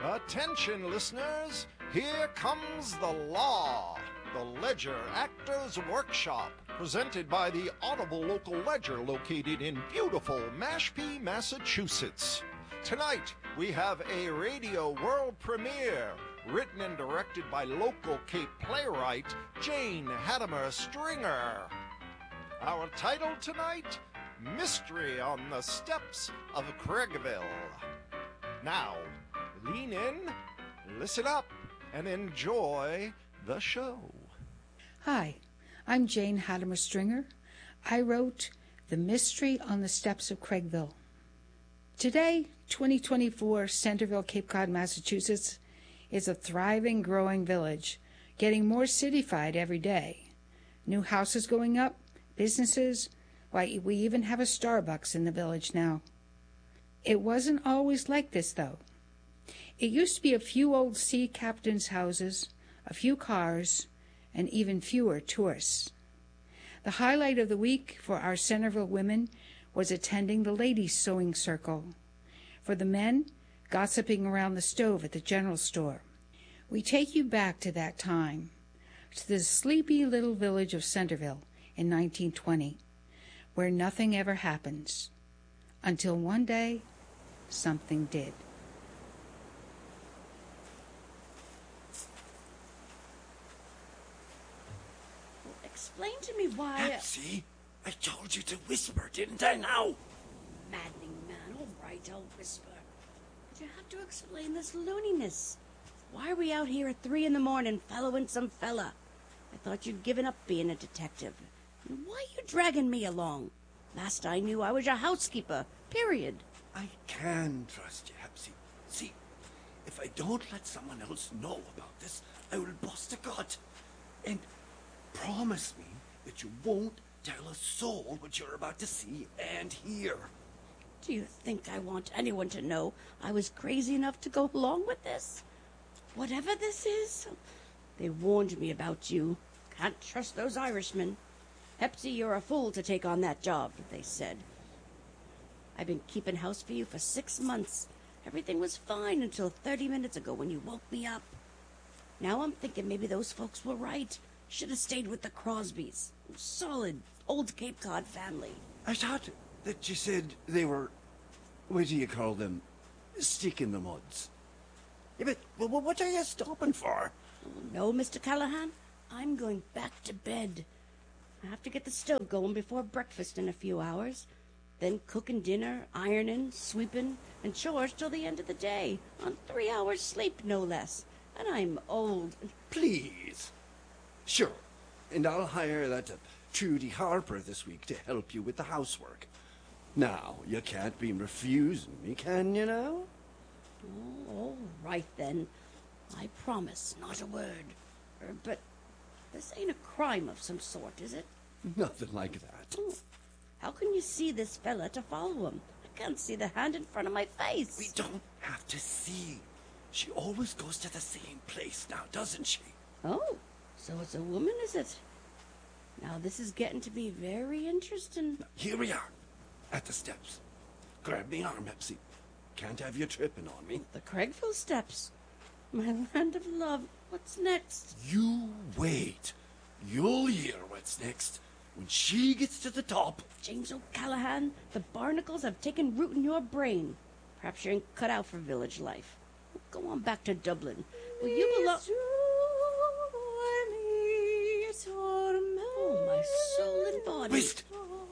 Attention, listeners. Here comes the law. The Ledger Actors Workshop, presented by the Audible Local Ledger, located in beautiful Mashpee, Massachusetts. Tonight, we have a radio world premiere, written and directed by local Cape playwright Jane Hattimer Stringer. Our title tonight, Mystery on the Steps of Craigville. Now, lean in, listen up, and enjoy the show. Hi, I'm Jane Hattimer Stringer. I wrote The Mystery on the Steps of Craigville. Today, 2024, Centerville, Cape Cod, Massachusetts, is a thriving, growing village, getting more cityfied every day. New houses going up, businesses, why, we even have a Starbucks in the village now. It wasn't always like this, though. It used to be a few old sea captains' houses, a few cars, and even fewer tourists. The highlight of the week for our Centerville women was attending the ladies' sewing circle. For the men, gossiping around the stove at the general store. We take you back to that time, to the sleepy little village of Centerville in 1920, where nothing ever happens, until one day, something did. Explain to me why... See? I told you to whisper, didn't I now? Maddening man, all right, I'll whisper. But you have to explain this looniness. Why are we out here at 3 a.m. following some fella? I thought you'd given up being a detective. And why are you dragging me along? Last I knew, I was your housekeeper, period. I can trust you, Hepsy. See, if I don't let someone else know about this, I will bust a gut. And promise me that you won't tell a soul what you're about to see and hear. Do you think I want anyone to know I was crazy enough to go along with this? Whatever this is, they warned me about you. Can't trust those Irishmen. Hepsy, you're a fool to take on that job, they said. I've been keeping house for you for 6 months. Everything was fine until 30 minutes ago when you woke me up. Now I'm thinking maybe those folks were right. Should have stayed with the Crosbys. Solid, old Cape Cod family. I thought that you said they were, what do you call them, stick in the muds. Yeah, but what are you stopping for? No, Mr. Callahan, I'm going back to bed. I have to get the stove going before breakfast in a few hours. Then cooking dinner, ironing, sweeping, and chores till the end of the day. On 3 hours sleep, no less. And I'm old. Please. Sure. And I'll hire that Trudy Harper this week to help you with the housework. Now, you can't be refusing me, can you now? Oh, all right then. I promise, not a word. But this ain't a crime of some sort, is it? Nothing like that. How can you see this fella to follow him? I can't see the hand in front of my face. We don't have to see. She always goes to the same place now, doesn't she? Oh, so it's a woman, is it? Now this is getting to be very interesting. Now, here we are, at the steps. Grab me arm, Hepsy. Can't have you tripping on me. The Craigville steps. My land of love. What's next? You wait. You'll hear what's next. When she gets to the top... James O'Callahan, the barnacles have taken root in your brain. Perhaps you ain't cut out for village life. Go on back to Dublin. Will you belong... Oh, my soul and body. Whist!